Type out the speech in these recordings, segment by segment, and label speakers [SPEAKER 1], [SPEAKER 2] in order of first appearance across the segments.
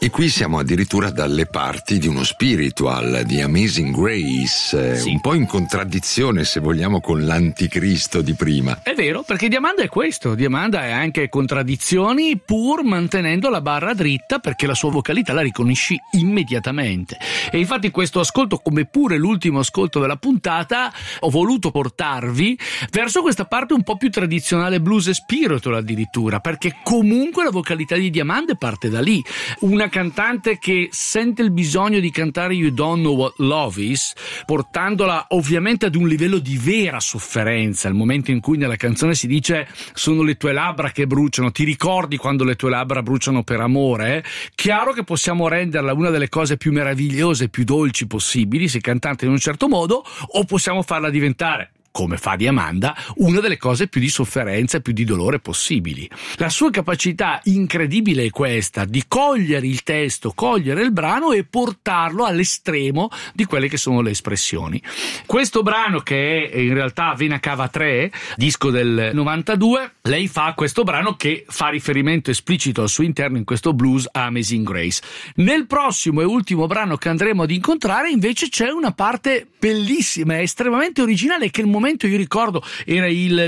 [SPEAKER 1] E qui siamo addirittura dalle parti di uno spiritual, di Amazing Grace,
[SPEAKER 2] sì,
[SPEAKER 1] un po' in contraddizione, se vogliamo, con l'anticristo di prima.
[SPEAKER 2] È vero, perché Diamanda è questo, Diamanda è anche contraddizioni, pur mantenendo la barra dritta, perché la sua vocalità la riconosci immediatamente. E infatti questo ascolto, come pure l'ultimo ascolto della puntata, ho voluto portarvi verso questa parte un po' più tradizionale blues e spiritual addirittura, perché comunque la vocalità di Diamanda parte da lì. Una cantante che sente il bisogno di cantare You Don't Know What Love Is, portandola ovviamente ad un livello di vera sofferenza, il momento in cui nella canzone si dice sono le tue labbra che bruciano, ti ricordi quando le tue labbra bruciano per amore? Chiaro che possiamo renderla una delle cose più meravigliose e più dolci possibili se cantante in un certo modo, o possiamo farla diventare, come fa Diamanda, una delle cose più di sofferenza e più di dolore possibili. La sua capacità incredibile è questa, di cogliere il testo, cogliere il brano e portarlo all'estremo di quelle che sono le espressioni. Questo brano, che è in realtà Vena Cava 3, disco del 92, lei fa questo brano che fa riferimento esplicito al suo interno in questo blues a Amazing Grace. Nel prossimo e ultimo brano che andremo ad incontrare invece c'è una parte bellissima e estremamente originale che il momento, io ricordo, era il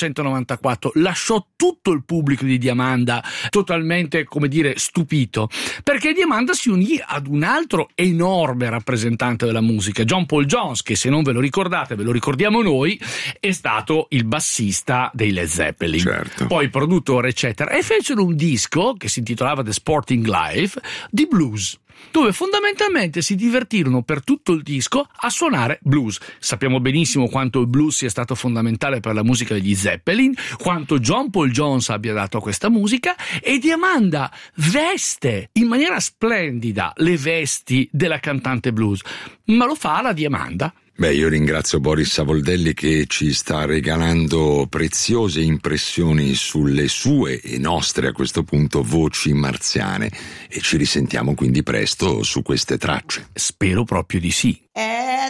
[SPEAKER 2] 1994, lasciò tutto il pubblico di Diamanda totalmente, come dire, stupito, perché Diamanda si unì ad un altro enorme rappresentante della musica, John Paul Jones, che se non ve lo ricordate, ve lo ricordiamo noi, è stato il bassista dei Led Zeppelin,
[SPEAKER 1] certo,
[SPEAKER 2] poi produttore eccetera, e fecero un disco che si intitolava The Sporting Life di blues, dove fondamentalmente si divertirono per tutto il disco a suonare blues. Sappiamo benissimo quanto il blues sia stato fondamentale per la musica degli Zeppelin, quanto John Paul Jones abbia dato a questa musica, e Diamanda veste in maniera splendida le vesti della cantante blues, ma lo fa la Diamanda.
[SPEAKER 1] Beh, io ringrazio Boris Savoldelli che ci sta regalando preziose impressioni sulle sue e nostre, a questo punto, voci marziane, e ci risentiamo quindi presto su queste tracce.
[SPEAKER 2] Spero proprio di sì.